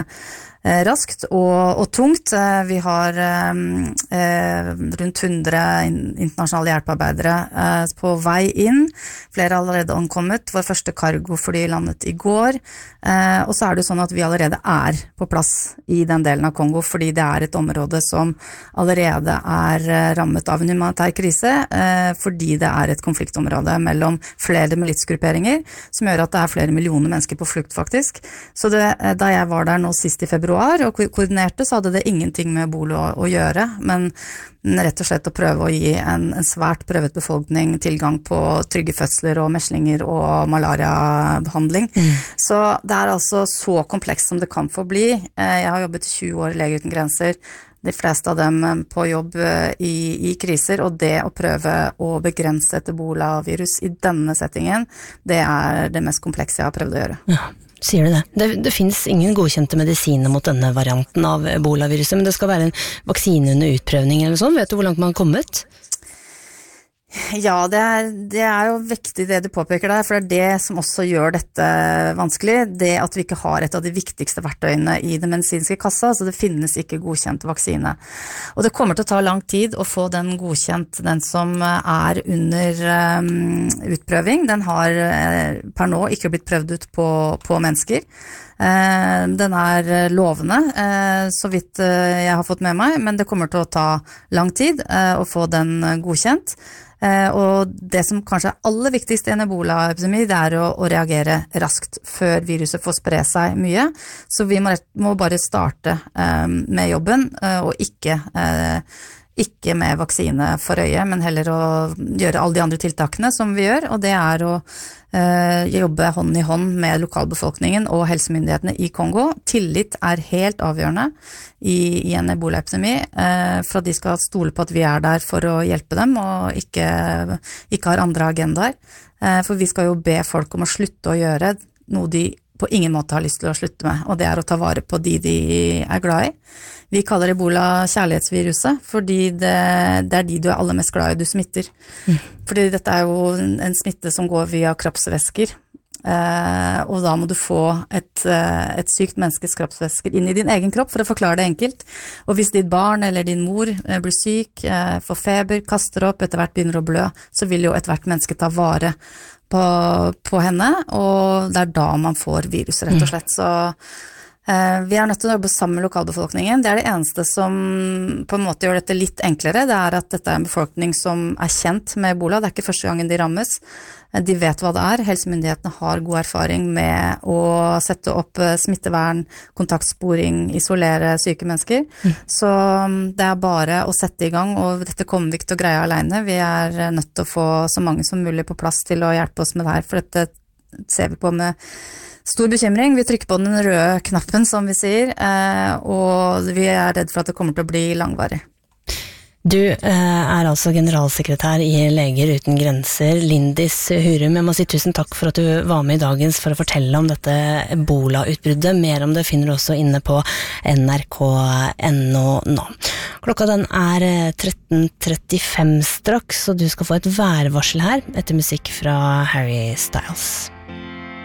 raskt og tungt. Vi har rundt 100 internasjonale hjelpearbeidere på vei inn. Flere har allerede ankommet. Vår første cargofly landet I går. Og så det jo sånn at vi allerede på plass I den delen av Kongo, fordi det et område som allerede rammet av en humanitær krise, fordi det et konfliktområde mellom flere militsgrupperinger, som gjør at det flere millioner mennesker på flukt faktisk. Så da jeg var der nå sist I februar, og koordinerte, så hadde det ingenting med Ebola å gjøre, men rett og slett å prøve å gi en svært prøvet befolkning tilgang på trygge fødsler og meslinger og malariabehandling. Så det altså så komplekst som det kan få bli. Jeg har jobbet 20 år I Leger uten grenser, de fleste av dem på jobb I kriser, og det å prøve å begrense et Ebola-virus I denne settingen, det det mest komplekse jeg har prøvd å gjøre. Ja. Sier du det? Det finnes ingen godkjente medisiner mot denne varianten av Ebola-viruset, men det skal være en vaksine under utprøvning eller sånn. Vet du hvor langt man har kommet? Ja, det jo viktig det du påpeker der, for det som også gjør dette vanskelig, det at vi ikke har et av de viktigste verktøyene I den medisinske kassa, så det finnes ikke godkjent vaksine. Og det kommer til å ta lang tid å få den godkjent, den som under utprøving. Den har per nå ikke blitt prøvd ut på mennesker. Den lovende, så vidt jeg har fått med meg, men det kommer til å ta lang tid å få den godkjent. Og det som kanskje aller viktigst I en Ebola-epidemi, det å reagere raskt før viruset får spre seg mye. Så vi må bare starte med jobben, og ikke med vaksine for øye, men heller å gjøre alle de andre tiltakene som vi gjør, og det å jobbe hånd I hånd med lokalbefolkningen og helsemyndighetene I Kongo. Tillit helt avgjørende I en Ebola-epidemi, for at de skal stole på at vi der for å hjelpe dem, og ikke har andre agendaer. For vi skal jo be folk om å slutte å gjøre noe de på ingen måte har lyst til å slutte med, og det å ta vare på de glad I. Vi kaller Ebola kjærlighetsviruset, fordi det de du aller mest glad I du smitter. Fordi dette jo en smitte som går via kroppsvæsker, og da må du få et sykt menneskes kroppsvæsker inn I din egen kropp, for å forklare det enkelt. Og hvis ditt barn eller din mor blir syk, får feber, kaster opp, etter hvert begynner å blø, så vil jo et hvert menneske ta vare på henne, og det da man får viruset, rett og slett. Så vi nødt til å jobbe sammen med lokalbefolkningen. Det det eneste som på en måte gjør dette litt enklere, det at dette en befolkning som kjent med Ebola. Det ikke første gangen de rammes. De vet hva det Helsemyndighetene har god erfaring med å sette opp smittevern, kontaktsporing, isolere syke mennesker. Så det bare å sette I gang, og dette kommer vi ikke til å greie alene. Vi nødt til å få så mange som mulig på plass til å hjelpe oss med det her, for dette ser vi på med stor bekymring. Vi trykker på den røde knappen, som vi sier, og vi redd for at det kommer til å bli langvarig. Du altså generalsekretær I Leger uten grenser, Lindis Hurum. Jeg må si tusen takk for at du var med I dagens for å fortelle om dette Ebola-utbruddet. Mer om det finner du også inne på nrk.no nå. Klokka den 13:35 straks, og du skal få et værvarsel her etter musikk fra Harry Styles.